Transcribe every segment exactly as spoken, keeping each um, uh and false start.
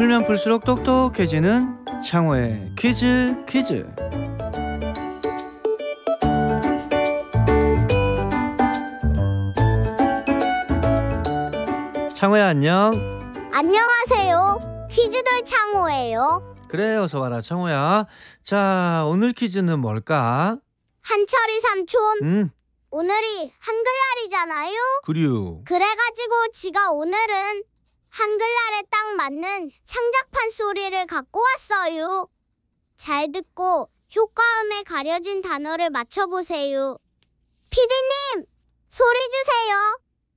풀면 풀수록 똑똑해지는 창호의 퀴즈 퀴즈. 창호야, 안녕. 안녕하세요. 퀴즈돌 창호예요. 그래, 어서 와라 창호야. 자, 오늘 퀴즈는 뭘까? 한철이 삼촌, 음, 오늘이 한글날이잖아요. 그리우. 그래가지고 지가 오늘은 한글날에 딱 맞는 창작판 소리를 갖고 왔어요. 잘 듣고 효과음에 가려진 단어를 맞춰보세요. 피디님, 소리 주세요.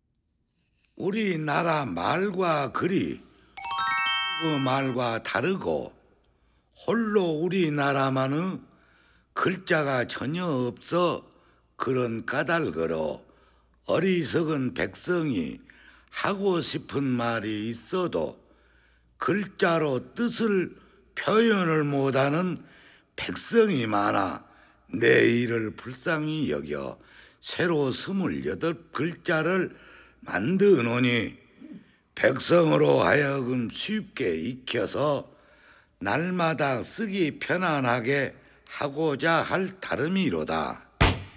우리나라 말과 글이 그 말과 다르고 홀로 우리나라만의 글자가 전혀 없어 그런 까닭으로 어리석은 백성이 하고 싶은 말이 있어도 글자로 뜻을 표현을 못하는 백성이 많아 내 일을 불쌍히 여겨 새로 스물여덟 글자를 만드노니 백성으로 하여금 쉽게 익혀서 날마다 쓰기 편안하게 하고자 할 다름이로다.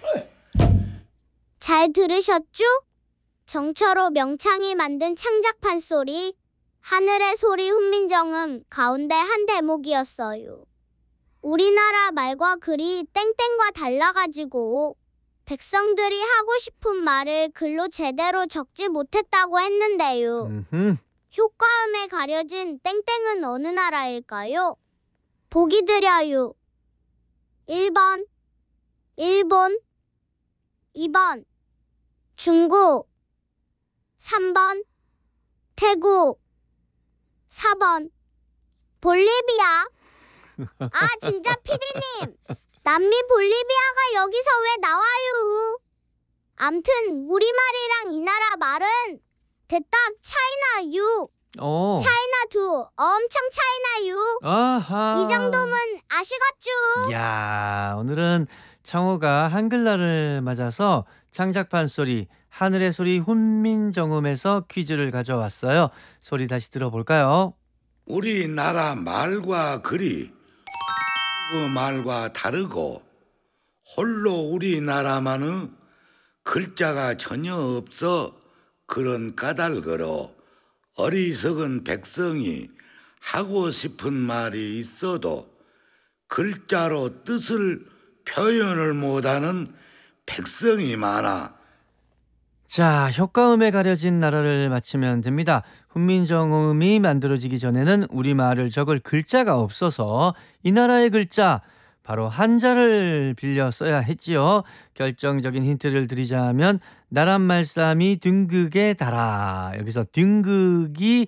잘 들으셨죠? 정처로 명창이 만든 창작판 소리, 하늘의 소리 훈민정음 가운데 한 대목이었어요. 우리나라 말과 글이 땡땡과 달라가지고 백성들이 하고 싶은 말을 글로 제대로 적지 못했다고 했는데요. 음흠. 효과음에 가려진 땡땡은 어느 나라일까요? 보기 드려요. 일 번 일본, 이 번 중국, 삼 번 태국, 사 번 볼리비아. 아, 진짜 피디님, 남미 볼리비아가 여기서 왜 나와요? 암튼 우리말이랑 이 나라 말은 대딱 차이나 유, 어. 차이나 두, 엄청 차이나 유. 아하. 이 정도면 아시겠죠? 야, 오늘은 창호가 한글날을 맞아서 창작판 소리, 하늘의 소리 훈민정음에서 퀴즈를 가져왔어요. 소리 다시 들어볼까요? 우리나라 말과 글이 그 말과 다르고 홀로 우리나라만의 글자가 전혀 없어 그런 까닭으로 어리석은 백성이 하고 싶은 말이 있어도 글자로 뜻을 표현을 못하는 백성이 많아. 자, 효과음에 가려진 나라를 맞히면 됩니다. 훈민정음이 만들어지기 전에는 우리말을 적을 글자가 없어서 이 나라의 글자, 바로 한자를 빌려 써야 했지요. 결정적인 힌트를 드리자면 나란 말싸미 등극에 달아. 여기서 등극이